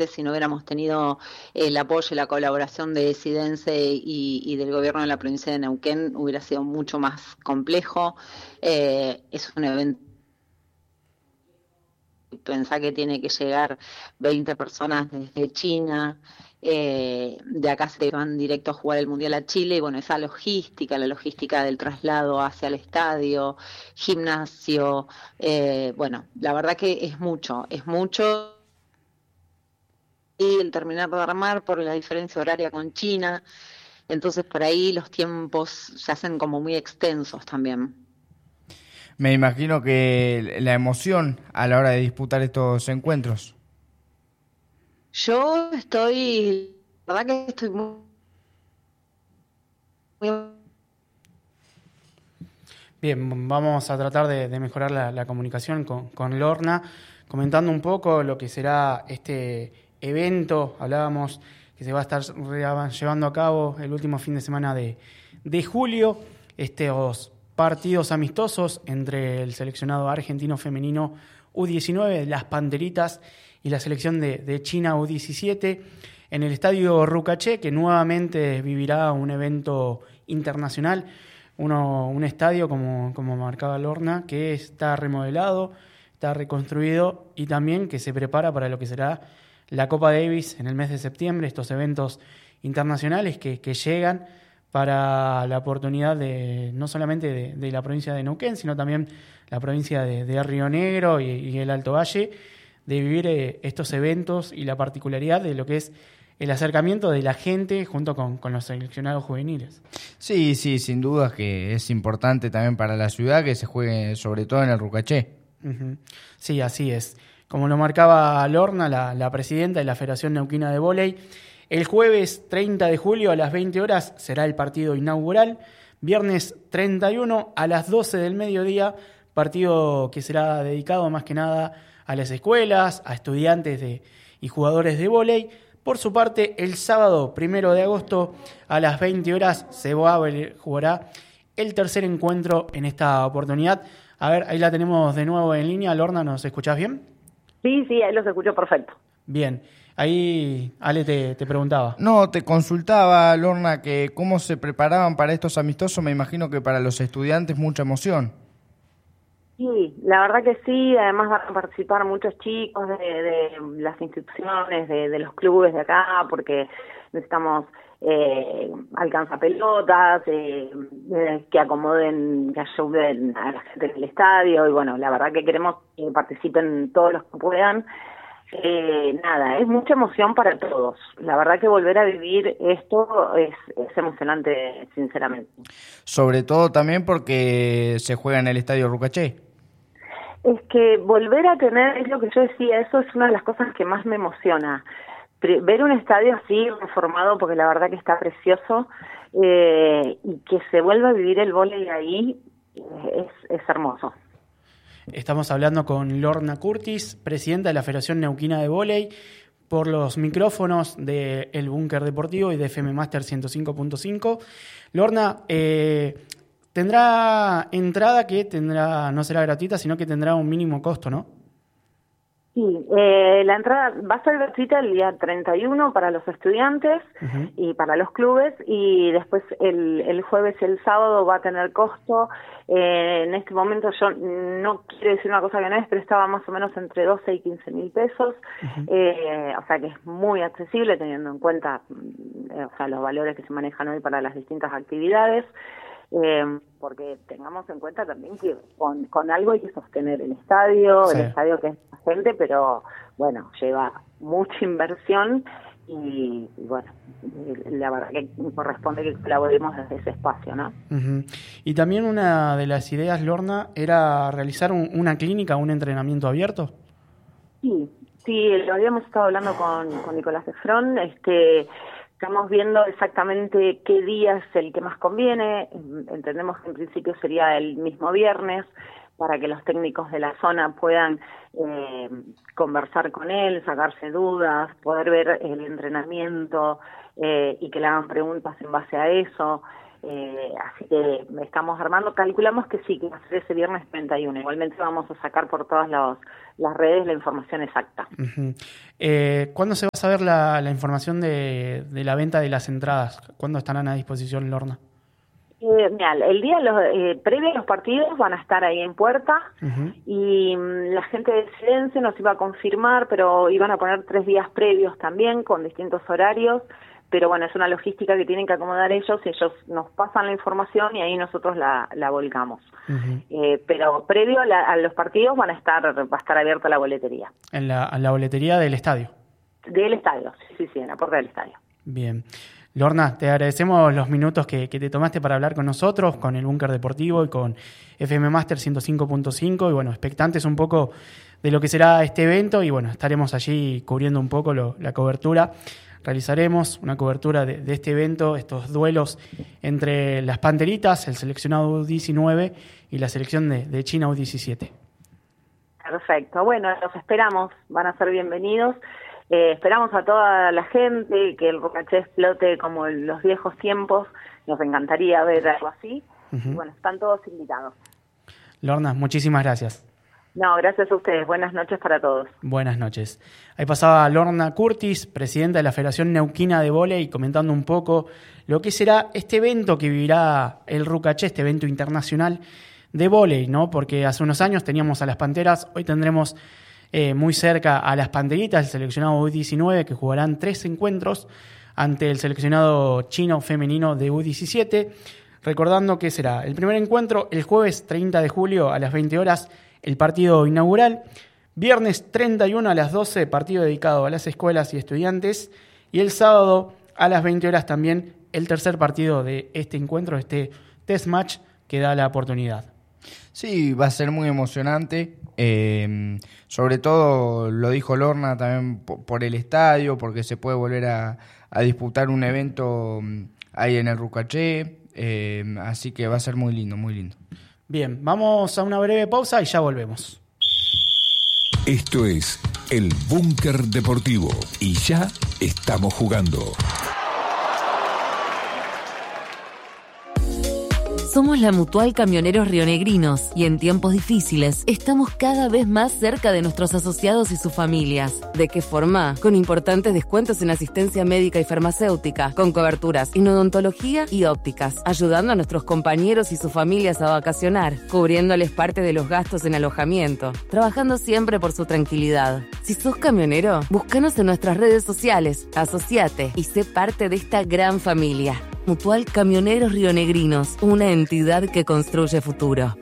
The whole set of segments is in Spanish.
seguramente si no hubiéramos tenido el apoyo y la colaboración de Sidense y del gobierno de la provincia de Neuquén hubiera sido mucho más complejo. Es un evento, pensá que tiene que llegar 20 personas desde China, de acá se van directo a jugar el Mundial a Chile, y bueno, esa logística, la logística del traslado hacia el estadio, gimnasio, bueno, la verdad que es mucho, y el terminar de armar por la diferencia horaria con China, entonces por ahí los tiempos se hacen como muy extensos también. Me imagino que la emoción a la hora de disputar estos encuentros. Yo estoy, la verdad que estoy muy Bien, vamos a tratar de mejorar la comunicación con Lorna, comentando un poco lo que será este evento. Hablábamos que se va a estar llevando a cabo el último fin de semana de julio, estos partidos amistosos entre el seleccionado argentino femenino U19, las Panteritas, y la selección de China U17, en el estadio Rucaché, que nuevamente vivirá un evento internacional. Un estadio, como marcaba Lorna, que está remodelado, está reconstruido y también que se prepara para lo que será la Copa Davis en el mes de septiembre, estos eventos internacionales que llegan para la oportunidad de no solamente de la provincia de Neuquén, sino también la provincia de Río Negro y el Alto Valle, de vivir estos eventos y la particularidad de lo que es el acercamiento de la gente junto con los seleccionados juveniles. Sí, sí, sin duda que es importante también para la ciudad que se juegue sobre todo en el Rucaché. Uh-huh. Sí, así es. Como lo marcaba Lorna, la presidenta de la Federación Neuquina de Vóley, el jueves 30 de julio a las 20 horas será el partido inaugural, viernes 31 a las 12 del mediodía, partido que será dedicado más que nada a las escuelas, a estudiantes y jugadores de vóley. Por su parte, el sábado 1 de agosto a las 20 horas se jugará el tercer encuentro en esta oportunidad. A ver, ahí la tenemos de nuevo en línea. Lorna, ¿nos escuchás bien? Sí, ahí los escucho perfecto. Bien, ahí Ale te preguntaba. No, te consultaba, Lorna, que cómo se preparaban para estos amistosos. Me imagino que para los estudiantes mucha emoción. Sí, la verdad que sí, además van a participar muchos chicos de las instituciones, de los clubes de acá, porque necesitamos alcanzapelotas, que acomoden, que ayuden a la gente en el estadio, y bueno, la verdad que queremos que participen todos los que puedan. Nada, es mucha emoción para todos. La verdad que volver a vivir esto es emocionante, sinceramente. Sobre todo también porque se juega en el Estadio Rucaché. Es que volver a tener, es lo que yo decía, eso es una de las cosas que más me emociona. Ver un estadio así, reformado, porque la verdad que está precioso, y que se vuelva a vivir el vóley ahí, es hermoso. Estamos hablando con Lorna Curtis, presidenta de la Federación Neuquina de Vóley, por los micrófonos de El Búnker Deportivo y de FM Master 105.5. Lorna, tendrá entrada que no será gratuita, sino que tendrá un mínimo costo, ¿no? Sí, la entrada va a ser gratuita el día 31 para los estudiantes y para los clubes, y después el jueves y el sábado va a tener costo. En este momento yo no quiero decir una cosa que no es, pero estaba más o menos entre 12 y 15 mil pesos, o sea que es muy accesible teniendo en cuenta o sea, los valores que se manejan hoy para las distintas actividades. Porque tengamos en cuenta también que con algo hay que sostener el estadio, sí. El estadio que es la gente, pero bueno, lleva mucha inversión y bueno, la verdad que corresponde que colaboremos desde ese espacio, ¿no? Uh-huh. Y también una de las ideas, Lorna, era realizar una clínica, un entrenamiento abierto. Sí, lo habíamos estado hablando con Nicolás Efrón, estamos viendo exactamente qué día es el que más conviene. Entendemos que en principio sería el mismo viernes para que los técnicos de la zona puedan conversar con él, sacarse dudas, poder ver el entrenamiento y que le hagan preguntas en base a eso. Así que estamos armando, calculamos que sí, que va a ser ese viernes 31. Igualmente vamos a sacar por todas las redes la información exacta. Uh-huh. ¿Cuándo se va a saber la información de la venta de las entradas? ¿Cuándo estarán a disposición, Lorna? Mira, el día previo a los partidos van a estar ahí en puerta, uh-huh, y la gente de Silencio nos iba a confirmar, pero iban a poner 3 días previos también con distintos horarios. Pero bueno, es una logística que tienen que acomodar ellos nos pasan la información y ahí nosotros la volcamos. Uh-huh. Pero previo a los partidos va a estar abierta la boletería. ¿En la boletería del estadio? Del estadio, sí, en la puerta del estadio. Bien. Lorna, te agradecemos los minutos que te tomaste para hablar con nosotros, con el Búnker Deportivo y con FM Master 105.5, y bueno, expectantes un poco de lo que será este evento, y bueno, estaremos allí cubriendo un poco la cobertura. Realizaremos una cobertura de este evento, estos duelos entre las Panteritas, el seleccionado U19 y la selección de China U17. Perfecto, bueno, los esperamos, van a ser bienvenidos. Esperamos a toda la gente, que el Rucaché explote como en los viejos tiempos, nos encantaría ver algo así. Uh-huh. Y bueno, están todos invitados. Lorna, muchísimas gracias. No, gracias a ustedes. Buenas noches para todos. Buenas noches. Ahí pasaba Lorna Curtis, presidenta de la Federación Neuquina de Vóley, comentando un poco lo que será este evento que vivirá el Rucaché, este evento internacional de vóley, ¿no? Porque hace unos años teníamos a las Panteras, hoy tendremos muy cerca a las Panteritas, el seleccionado U19, que jugarán 3 encuentros ante el seleccionado chino femenino de U17. Recordando que será el primer encuentro el jueves 30 de julio a las 20 horas, el partido inaugural. Viernes 31 a las 12, partido dedicado a las escuelas y estudiantes. Y el sábado a las 20 horas también el tercer partido de este encuentro, este test match que da la oportunidad. Sí, va a ser muy emocionante. Sobre todo, lo dijo Lorna, también por el estadio, porque se puede volver a disputar un evento ahí en el Rucaché. Así que va a ser muy lindo, muy lindo. Bien, vamos a una breve pausa y ya volvemos. Esto es el Búnker Deportivo y ya estamos jugando. Somos la Mutual Camioneros Rionegrinos y en tiempos difíciles estamos cada vez más cerca de nuestros asociados y sus familias. ¿De qué forma? Con importantes descuentos en asistencia médica y farmacéutica, con coberturas en odontología y ópticas, ayudando a nuestros compañeros y sus familias a vacacionar, cubriéndoles parte de los gastos en alojamiento, trabajando siempre por su tranquilidad. Si sos camionero, búscanos en nuestras redes sociales, asociate y sé parte de esta gran familia. Mutual Camioneros Rionegrinos, una entidad que construye futuro.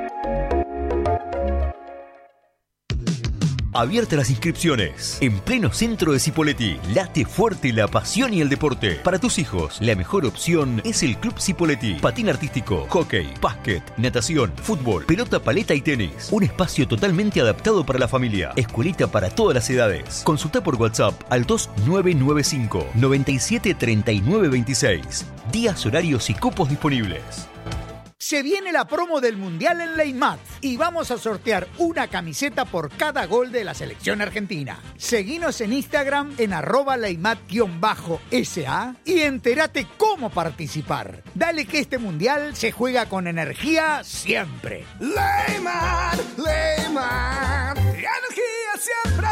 Abiertas las inscripciones. En pleno centro de Cipolletti. Late fuerte la pasión y el deporte. Para tus hijos, la mejor opción es el Club Cipolletti. Patín artístico, hockey, básquet, natación, fútbol, pelota, paleta y tenis. Un espacio totalmente adaptado para la familia. Escuelita para todas las edades. Consulta por WhatsApp al 2995 97 39 26. Días, horarios y cupos disponibles. Se viene la promo del Mundial en Leimat y vamos a sortear una camiseta por cada gol de la selección argentina. Seguinos en Instagram en @leimat_SA y entérate cómo participar. Dale que este Mundial se juega con energía siempre. Leimat, Leimat, energía siempre.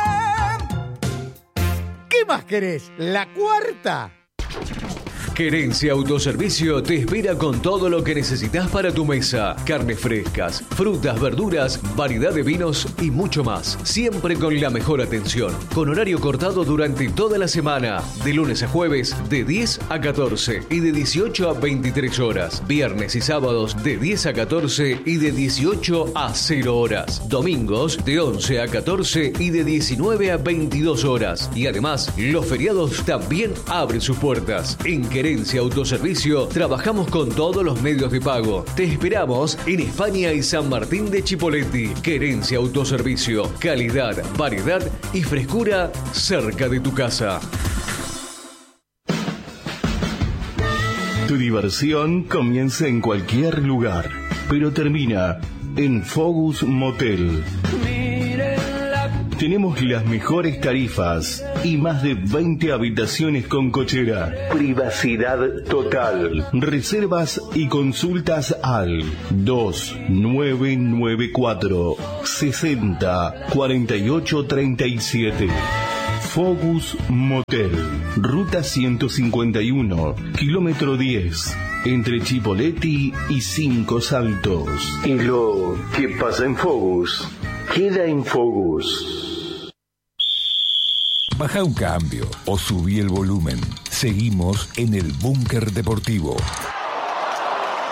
¿Qué más querés? ¿La cuarta? Querencia Autoservicio te espera con todo lo que necesitas para tu mesa. Carnes frescas, frutas, verduras, variedad de vinos y mucho más. Siempre con la mejor atención. Con horario cortado durante toda la semana. De lunes a jueves de 10 a 14 y de 18 a 23 horas. Viernes y sábados de 10 a 14 y de 18 a 0 horas. Domingos de 11 a 14 y de 19 a 22 horas. Y además, los feriados también abren sus puertas. En Querencia Autoservicio trabajamos con todos los medios de pago. Te esperamos en España y San Martín de Cipolletti. Querencia Autoservicio. Calidad, variedad y frescura cerca de tu casa. Tu diversión comienza en cualquier lugar, pero termina en Focus Motel. Te Tenemos las mejores tarifas y más de 20 habitaciones con cochera. Privacidad total. Reservas y consultas al 2994 60 48 37. Focus Motel, Ruta 151, kilómetro 10, entre Chipoleti y Cinco Saltos. Y lo que pasa en Focus, queda en Focus. Baja un cambio o subí el volumen. Seguimos en el Búnker Deportivo.